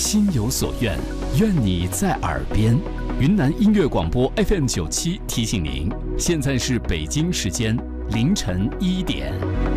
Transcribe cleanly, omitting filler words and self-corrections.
心有所愿，愿你在耳边。云南音乐广播 FM97提醒您，现在是北京时间凌晨1点。